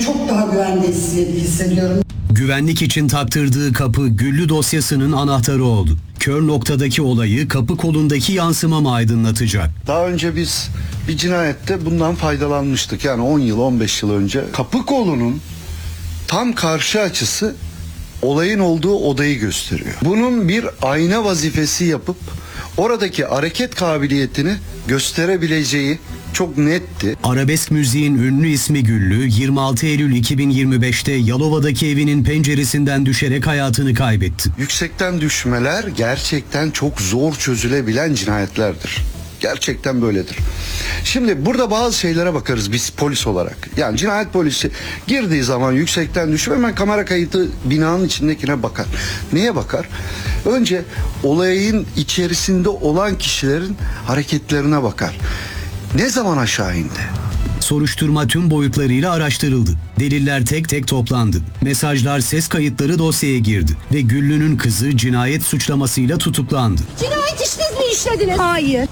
kendimi çok daha güvende hissediyorum. Güvenlik için taktırdığı kapı Güllü dosyasının anahtarı oldu. Kör noktadaki olayı kapı kolundaki yansıma mı aydınlatacak? Daha önce biz bir cinayette bundan faydalanmıştık. Yani 10 yıl 15 yıl önce. Kapı kolunun tam karşı açısı olayın olduğu odayı gösteriyor. Bunun bir ayna vazifesi yapıp oradaki hareket kabiliyetini gösterebileceği çok netti. Arabesk müziğin ünlü ismi Güllü, 26 Eylül 2025'te Yalova'daki evinin penceresinden düşerek hayatını kaybetti. Yüksekten düşmeler gerçekten çok zor çözülebilen cinayetlerdir. Gerçekten böyledir. Şimdi burada bazı şeylere bakarız biz polis olarak. Yani cinayet polisi girdiği zaman yüksekten düşme hemen kamera kayıtı binanın içindekine bakar. Neye bakar? Önce olayın içerisinde olan kişilerin hareketlerine bakar. Ne zaman aşağı indi? Soruşturma tüm boyutlarıyla araştırıldı. Deliller tek tek toplandı. Mesajlar, ses kayıtları dosyaya girdi. Ve Güllü'nün kızı cinayet suçlamasıyla tutuklandı. Cinayet siz mi işlediniz? Hayır.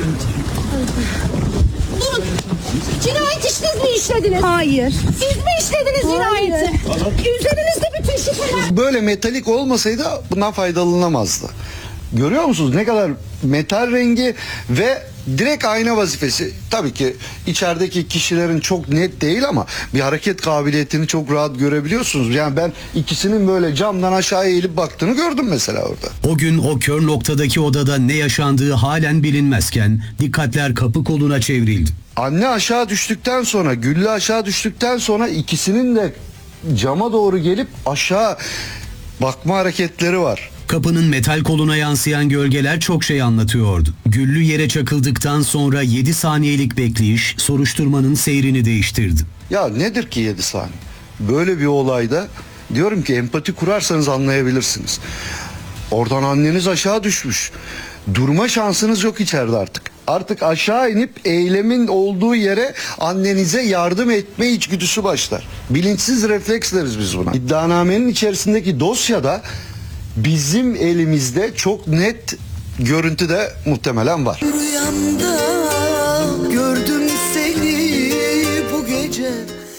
Durun. Cinayet siz mi işlediniz? Hayır. Siz mi işlediniz cinayeti? Üzerinizde bütün şüpheler. Böyle metalik olmasaydı bundan faydalanamazdı. Görüyor musunuz ne kadar metal rengi ve direkt ayna vazifesi. Tabii ki içerideki kişilerin çok net değil ama bir hareket kabiliyetini çok rahat görebiliyorsunuz. Yani ben ikisinin böyle camdan aşağıya eğilip baktığını gördüm mesela orada. O gün o kör noktadaki odada ne yaşandığı halen bilinmezken dikkatler kapı koluna çevrildi. Anne aşağı düştükten sonra, Güllü aşağı düştükten sonra ikisinin de cama doğru gelip aşağı bakma hareketleri var. Kapının metal koluna yansıyan gölgeler çok şey anlatıyordu. Güllü yere çakıldıktan sonra 7 saniyelik bekleyiş soruşturmanın seyrini değiştirdi. Ya nedir ki 7 saniye? Böyle bir olayda diyorum ki empati kurarsanız anlayabilirsiniz. Oradan anneniz aşağı düşmüş. Durma şansınız yok içeride artık. Artık aşağı inip eylemin olduğu yere annenize yardım etme içgüdüsü başlar. Bilinçsiz refleks deriz biz buna. İddianamenin içerisindeki dosyada bizim elimizde çok net görüntü de muhtemelen var. Rüyamda gördüm seni bu gece.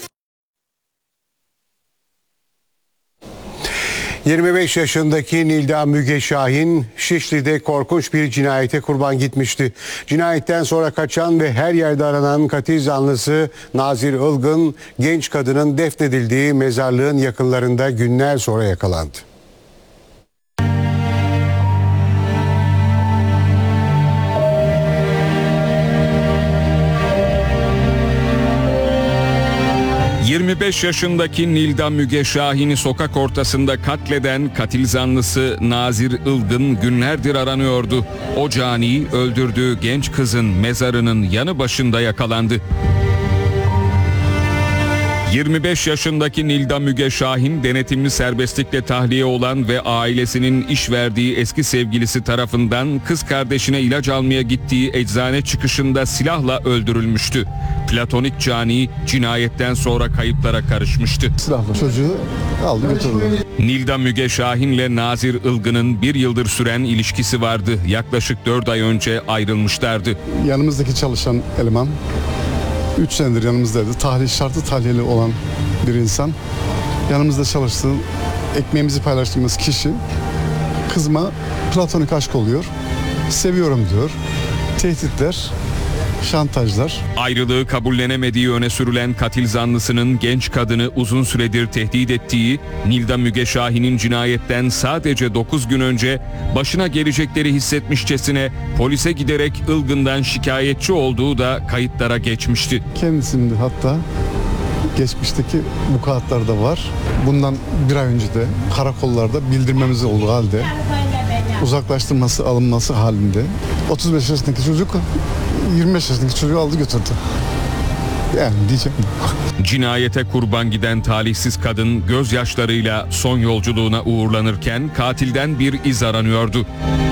25 yaşındaki Nilda Müge Şahin, Şişli'de korkunç bir cinayete kurban gitmişti. Cinayetten sonra kaçan ve her yerde aranan katil zanlısı Nazir Ilgın, genç kadının defnedildiği mezarlığın yakınlarında günler sonra yakalandı. ...25 yaşındaki Nilda Müge Şahin'i sokak ortasında katleden katil zanlısı Nazir Ilgın günlerdir aranıyordu. O cani öldürdüğü genç kızın mezarının yanı başında yakalandı. 25 yaşındaki Nilda Müge Şahin denetimli serbestlikle tahliye olan ve ailesinin iş verdiği eski sevgilisi tarafından kız kardeşine ilaç almaya gittiği eczane çıkışında silahla öldürülmüştü. Platonik cani cinayetten sonra kayıplara karışmıştı. Silahla çocuğu aldı götürdü. Nilda Müge Şahin'le Nazir Ilgın'ın bir yıldır süren ilişkisi vardı. Yaklaşık 4 ay önce ayrılmışlardı. Yanımızdaki çalışan eleman 3 senedir yanımızdaydı. Şartlı tahliyeli olan bir insan. Yanımızda çalıştığı, ekmeğimizi paylaştığımız kişi kızıma platonik aşk oluyor. Seviyorum diyor. Tehditler, şantajlar. Ayrılığı kabullenemediği öne sürülen katil zanlısının genç kadını uzun süredir tehdit ettiği, Nilda Müge Şahin'in cinayetten sadece 9 gün önce başına gelecekleri hissetmişçesine polise giderek Ilgın'dan şikayetçi olduğu da kayıtlara geçmişti. Kendisinin de hatta geçmişteki vukuatlar da var. Bundan bir ay önce de karakollarda bildirmemiz olduğu halde uzaklaştırması alınması halinde 35 yaşındaki çocuk 25 yaşındaki çocuğu aldı götürdü. Yani diyeceğim. Cinayete kurban giden talihsiz kadın gözyaşlarıyla son yolculuğuna uğurlanırken katilden bir iz aranıyordu.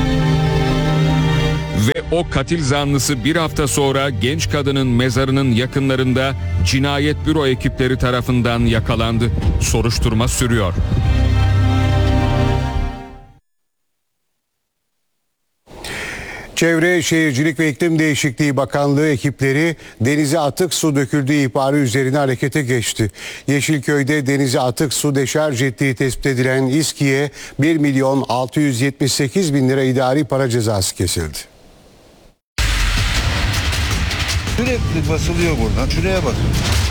Ve o katil zanlısı bir hafta sonra genç kadının mezarının yakınlarında cinayet büro ekipleri tarafından yakalandı. Soruşturma sürüyor. Çevre, Şehircilik ve İklim Değişikliği Bakanlığı ekipleri denize atık su döküldüğü ihbarı üzerine harekete geçti. Yeşilköy'de denize atık su deşarj ettiği tespit edilen İSKİ'ye 1.678.000 lira idari para cezası kesildi. Sürekli basılıyor buradan. Şuraya bakın.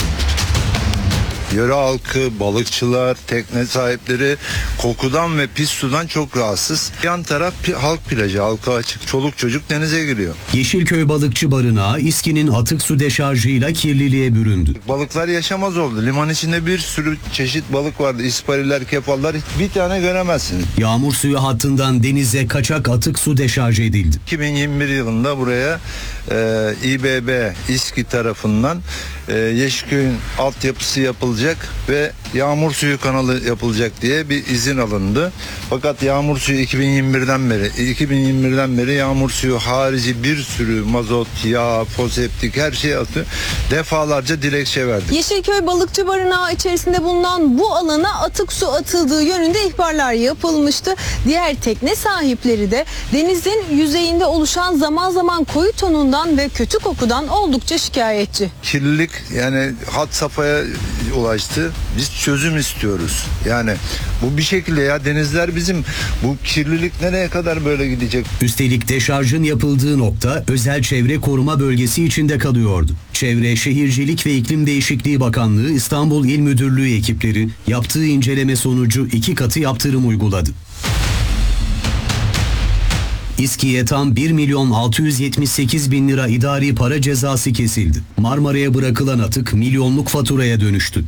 Yöre halkı, balıkçılar, tekne sahipleri kokudan ve pis sudan çok rahatsız. Yan taraf halk plajı, halka açık. Çoluk çocuk denize giriyor. Yeşilköy Balıkçı Barınağı İSKİ'nin atık su deşarjıyla kirliliğe büründü. Balıklar yaşamaz oldu. Liman içinde bir sürü çeşit balık vardı. İspariler, kepallar, bir tane göremezsiniz. Yağmur suyu hattından denize kaçak atık su deşarj edildi. 2021 yılında buraya İBB İSKİ tarafından Yeşilköy'ün altyapısı yapılacak ve yağmur suyu kanalı yapılacak diye bir izin alındı. Fakat yağmur suyu 2021'den beri yağmur suyu harici bir sürü mazot, yağ, foseptik her şey atıyor. Defalarca dilekçe verdik. Yeşilköy Balıkçı Barınağı içerisinde bulunan bu alana atık su atıldığı yönünde ihbarlar yapılmıştı. Diğer tekne sahipleri de denizin yüzeyinde oluşan zaman zaman koyu tonundan ve kötü kokudan oldukça şikayetçi. Kirlilik yani had safhaya ulaştı. Biz çözüm istiyoruz. Yani bu bir şekilde ya denizler bizim. Bu kirlilik nereye kadar böyle gidecek? Üstelik deşarjın yapıldığı nokta özel çevre koruma bölgesi içinde kalıyordu. Çevre, Şehircilik ve İklim Değişikliği Bakanlığı İstanbul İl Müdürlüğü ekipleri yaptığı inceleme sonucu 2 katı yaptırım uyguladı. İSKİ'ye tam 1.678.000 lira idari para cezası kesildi. Marmara'ya bırakılan atık milyonluk faturaya dönüştü.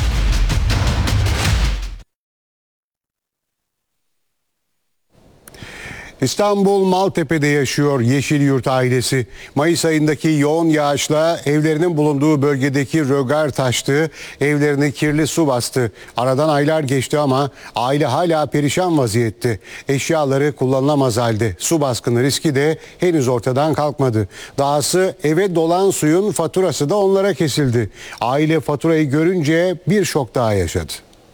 İstanbul Maltepe'de yaşıyor Yeşilyurt ailesi. Mayıs ayındaki yoğun yağışla evlerinin bulunduğu bölgedeki rögar taştı, evlerini kirli su bastı. Aradan aylar geçti ama aile hala perişan vaziyette. Eşyaları kullanılamaz halde. Su baskını riski de henüz ortadan kalkmadı. Dahası eve dolan suyun faturası da onlara kesildi. Aile faturayı görünce bir şok daha yaşadı.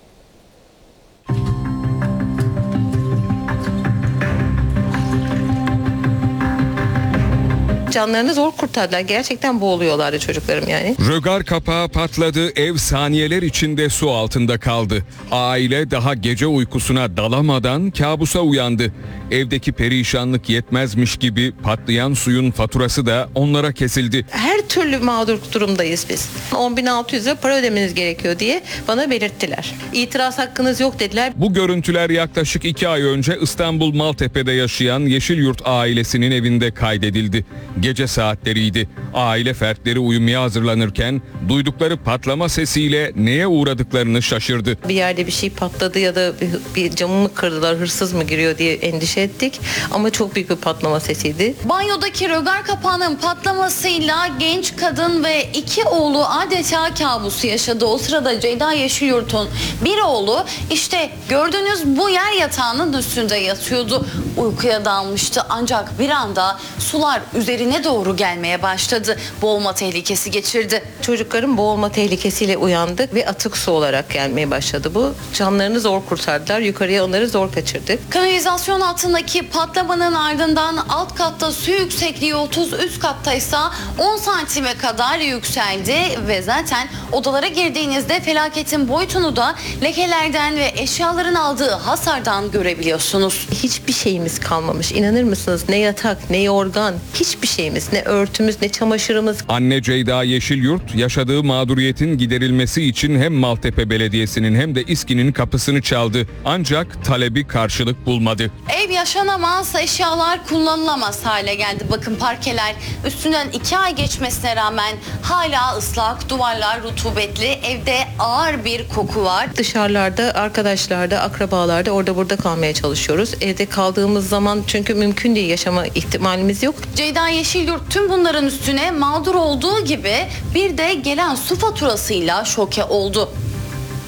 Canlarını zor kurtardılar. Gerçekten boğuluyorlardı çocuklarım yani. Rögar kapağı patladı, ev saniyeler içinde su altında kaldı. Aile daha gece uykusuna dalamadan kabusa uyandı. Evdeki perişanlık yetmezmiş gibi patlayan suyun faturası da onlara kesildi. Her türlü mağdur durumdayız biz. 10.600 lira para ödemeniz gerekiyor diye bana belirttiler. İtiraz hakkınız yok dediler. Bu görüntüler yaklaşık 2 ay önce İstanbul Maltepe'de yaşayan Yeşilyurt ailesinin evinde kaydedildi. Gece saatleriydi. Aile fertleri uyumaya hazırlanırken duydukları patlama sesiyle neye uğradıklarını şaşırdı. Bir yerde bir şey patladı ya da bir camı mı kırdılar, hırsız mı giriyor diye endişe ettik. Ama çok büyük bir patlama sesiydi. Banyodaki rögar kapağının patlamasıyla genç kadın ve 2 oğlu adeta kabusu yaşadı. O sırada Ceyda Yeşilyurt'un bir oğlu işte gördüğünüz bu yer yatağının üstünde yatıyordu. Uykuya dalmıştı ancak bir anda sular üzerine doğru gelmeye başladı. Boğulma tehlikesi geçirdi. Çocukların boğulma tehlikesiyle uyandık ve atık su olarak gelmeye başladı bu. Canlarını zor kurtardılar. Yukarıya onları zor kaçırdık. Kanalizasyon hattındaki patlamanın ardından alt katta su yüksekliği 30, üst katta ise 10 santime kadar yükseldi ve zaten odalara girdiğinizde felaketin boyutunu da lekelerden ve eşyaların aldığı hasardan görebiliyorsunuz. Hiçbir şeyimiz kalmamış. İnanır mısınız? Ne yatak, ne yorgan, hiçbir şeyimiz, ne örtümüz, ne çamaşırımız. Anne Ceyda Yeşilyurt yaşadığı mağduriyetin giderilmesi için hem Maltepe Belediyesi'nin hem de İSKİ'nin kapısını çaldı. Ancak talebi karşılık bulmadı. Ev yaşanamaz, eşyalar kullanılamaz hale geldi. Bakın parkeler üstünden 2 ay geçmesine rağmen hala ıslak, duvarlar rutubetli, evde ağır bir koku var. Dışarılarda, arkadaşlarda, akrabalarda orada burada kalmaya çalışıyoruz. Evde kaldığımız zaman çünkü mümkün değil, yaşama ihtimalimiz yok. Ceyda Yeşilyurt tüm bunların üstüne mağdur olduğu gibi bir de gelen su faturasıyla şoke oldu.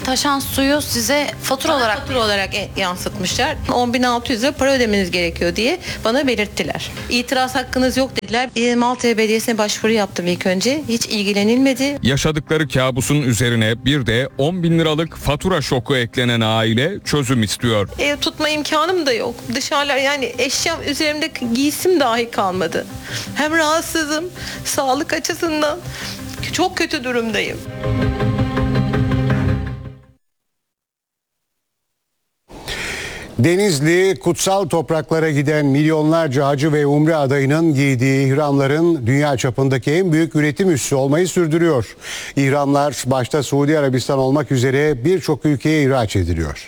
taşan suyu size fatura olarak yansıtmışlar. 10.600 lira para ödemeniz gerekiyor diye bana belirttiler. İtiraz hakkınız yok dediler. Maltepe Belediyesi'ne başvuru yaptım ilk önce. Hiç ilgilenilmedi. Yaşadıkları kabusun üzerine bir de 10 bin liralık fatura şoku eklenen aile çözüm istiyor. Ev tutma imkanım da yok. Dışarılar yani eşyam üzerimde giysim dahi kalmadı. Hem rahatsızım, sağlık açısından çok kötü durumdayım. Denizli kutsal topraklara giden milyonlarca hacı ve umre adayının giydiği ihramların dünya çapındaki en büyük üretim üssü olmayı sürdürüyor. İhramlar başta Suudi Arabistan olmak üzere birçok ülkeye ihraç ediliyor.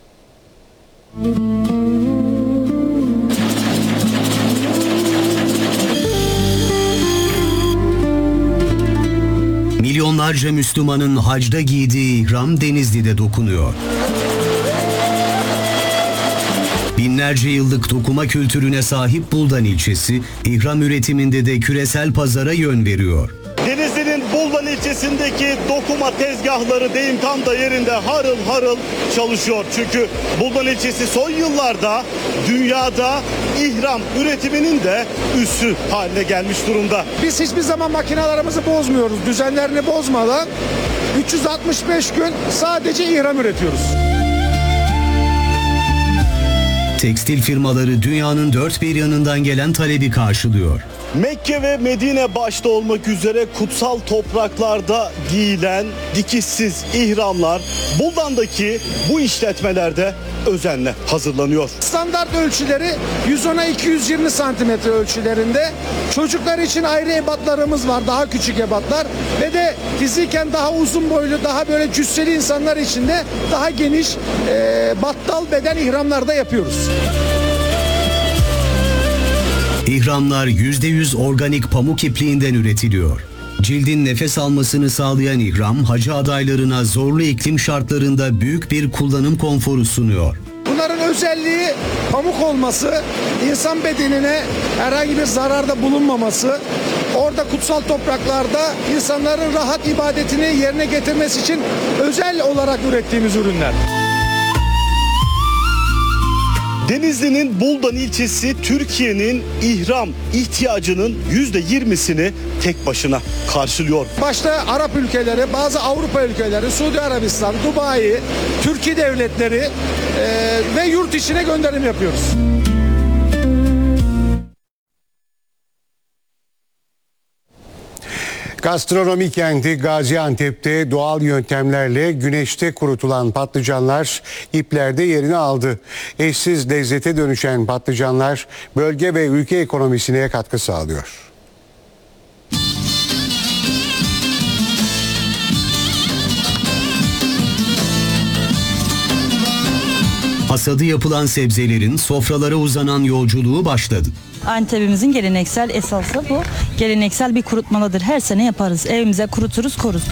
Milyonlarca Müslümanın hacda giydiği ihram Denizli'de dokunuyor. Binlerce yıllık dokuma kültürüne sahip Buldan ilçesi, ihram üretiminde de küresel pazara yön veriyor. Denizli'nin Buldan ilçesindeki dokuma tezgahları deyim tam da yerinde harıl harıl çalışıyor. Çünkü Buldan ilçesi son yıllarda dünyada ihram üretiminin de üssü haline gelmiş durumda. Biz hiçbir zaman makinelerimizi bozmuyoruz. Düzenlerini bozmadan 365 gün sadece ihram üretiyoruz. Tekstil firmaları dünyanın dört bir yanından gelen talebi karşılıyor. Mekke ve Medine başta olmak üzere kutsal topraklarda giyilen dikişsiz ihramlar Buldan'daki bu işletmelerde özenle hazırlanıyor. Standart ölçüleri 110'a 220 santimetre ölçülerinde. Çocuklar için ayrı ebatlarımız var, daha küçük ebatlar ve de fiziken daha uzun boylu, daha böyle cüsseli insanlar için de daha geniş battal beden ihramlarda yapıyoruz. İhramlar %100 organik pamuk ipliğinden üretiliyor. Cildin nefes almasını sağlayan ihram, hacı adaylarına zorlu iklim şartlarında büyük bir kullanım konforu sunuyor. Bunların özelliği pamuk olması, insan bedenine herhangi bir zararda bulunmaması, orada kutsal topraklarda insanların rahat ibadetini yerine getirmesi için özel olarak ürettiğimiz ürünler. Denizli'nin Buldan ilçesi Türkiye'nin ihram ihtiyacının %20'sini tek başına karşılıyor. Başta Arap ülkeleri, bazı Avrupa ülkeleri, Suudi Arabistan, Dubai, Türkiye devletleri ve yurt içine gönderim yapıyoruz. Gastronomi kenti Gaziantep'te doğal yöntemlerle güneşte kurutulan patlıcanlar iplerde yerini aldı. Eşsiz lezzete dönüşen patlıcanlar bölge ve ülke ekonomisine katkı sağlıyor. Hasadı yapılan sebzelerin sofralara uzanan yolculuğu başladı. Antep'imizin geleneksel esası bu. Geleneksel bir kurutmalıdır. Her sene yaparız. Evimize kuruturuz, koruz.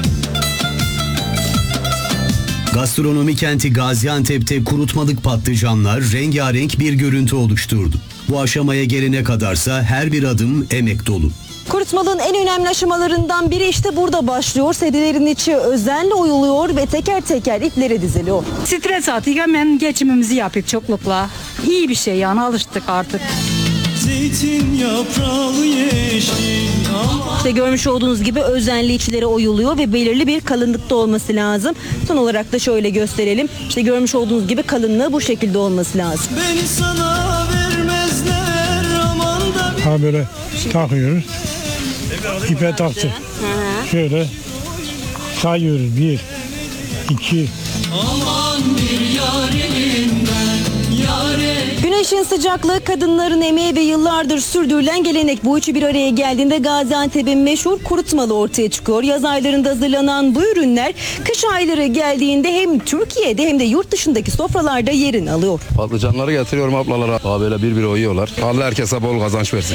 Gastronomi kenti Gaziantep'te kurutmalık patlıcanlar rengarenk bir görüntü oluşturdu. Bu aşamaya gelene kadarsa her bir adım emek dolu. Kurutmalığın en önemli aşamalarından biri işte burada başlıyor. Sebzelerin içi özenle oyuluyor ve teker teker iplere diziliyor. Stres attık, hemen geçimimizi yaptık çoklukla. İyi bir şey yani, alıştık artık. Zeytin yaprağı yeşil. İşte görmüş olduğunuz gibi özenli içleri oyuluyor ve belirli bir kalınlıkta olması lazım. Son olarak da şöyle gösterelim. İşte görmüş olduğunuz gibi kalınlığı bu şekilde olması lazım. Beni sana vermezler aman da bir... Ha böyle takıyoruz. İpe taktık. Şöyle sayıyoruz. 1, 2. Aman bir yarimden yare. Güneşin sıcaklığı, kadınların emeği ve yıllardır sürdürülen gelenek. Bu üçü bir araya geldiğinde Gaziantep'in meşhur kurutmalı ortaya çıkıyor. Yaz aylarında hazırlanan bu ürünler kış ayları geldiğinde hem Türkiye'de hem de yurt dışındaki sofralarda yerini alıyor. Patlıcanları getiriyorum ablalara. Daha böyle bir oyuyorlar. Allah herkese bol kazanç versin.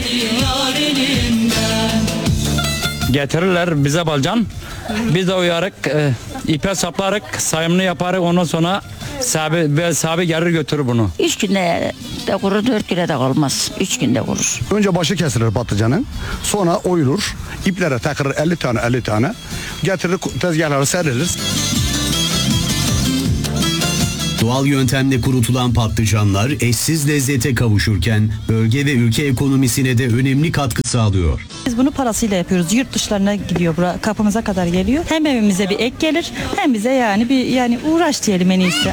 Getirirler bize balcan. Biz de uyarık, ipe saplarık, sayımını yaparık, ondan sonra sahibi gelir götürür bunu. 3 günde de kurur, 4 güne de kalmaz. 3 günde kurur. Önce başı kesilir patlıcanın. Sonra oyulur. İplere takılır 50 tane. Getirir tezgahlara serilir. Doğal yöntemle kurutulan patlıcanlar eşsiz lezzete kavuşurken bölge ve ülke ekonomisine de önemli katkı sağlıyor. Biz bunu parasıyla yapıyoruz. Yurt dışlarına gidiyor, kapımıza kadar geliyor. Hem evimize bir ek gelir, hem bize yani uğraş diyelim en iyisi.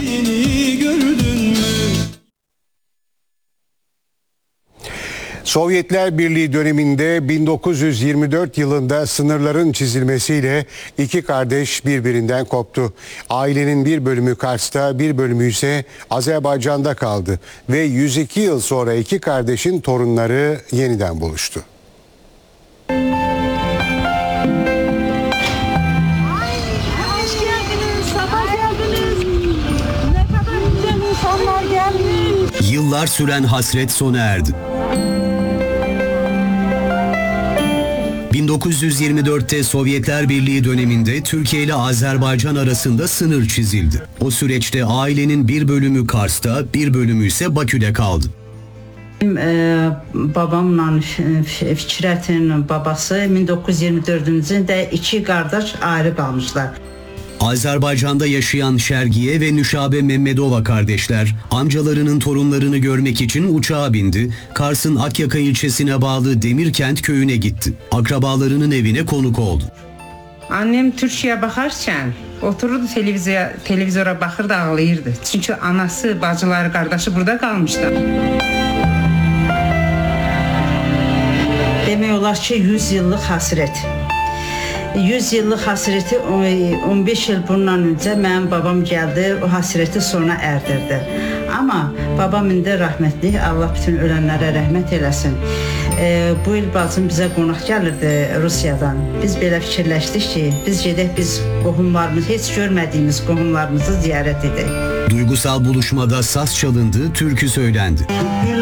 Sovyetler Birliği döneminde 1924 yılında sınırların çizilmesiyle iki kardeş birbirinden koptu. Ailenin bir bölümü Kars'ta, bir bölümü ise Azerbaycan'da kaldı ve 102 yıl sonra iki kardeşin torunları yeniden buluştu. Hoş geldiniz, sabah geldiniz. Ne kadar güzel insanlar gelmiş. Yıllar süren hasret sona erdi. 1924'te Sovyetler Birliği döneminde Türkiye ile Azerbaycan arasında sınır çizildi. O süreçte ailenin bir bölümü Kars'ta, bir bölümü ise Bakü'de kaldı. Babamla Fikrətin babası 1924-cü ildə iki qardaş ayrı qalmışlar. Azerbaycan'da yaşayan Şergiye ve Nüşabe Memmedova kardeşler amcalarının torunlarını görmek için uçağa bindi. Kars'ın Akyaka ilçesine bağlı Demirkent köyüne gitti. Akrabalarının evine konuk oldu. Annem Türkiye'ye bakarken otururdu televizyora bakırdı, ağlayırdı. Çünkü anası, bacıları, kardeşi burada kalmışlar. Demək olar ki 100 yıllık hasret. 100 yıllık hasreti 15 yıl bundan önce mənim babam geldi, o hasreti sona erdirdi. Ama babam indi rahmetli, Allah bütün ölenlere rahmet eylesin. Bu il bacım bize qonaq gəlirdi Rusiyadan. Biz belə fikirləşdik ki, biz gedək, biz qohumlarımız, hiç görmədiyimiz qohumlarımızı ziyaret edək. Duygusal buluşmada saz çalındı, türkü söylendi.